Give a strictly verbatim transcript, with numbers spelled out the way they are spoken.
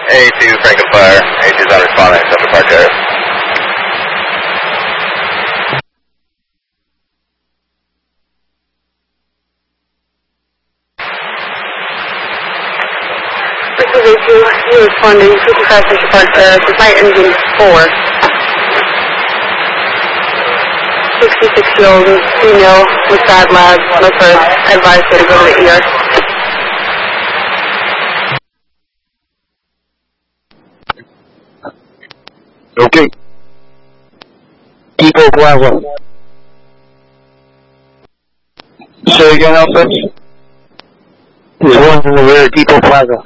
A two Franklin Fire. A two is not responding. Central Park Terrace. This is A two. You responding. fifty-five Central Park Terrace. With my engine four. sixty-six-year-old female with bad labs. No first. Advised her to go to the E R. Okay. Depot Plaza. Say again, Alpha? There's one in the rear, Depot Plaza.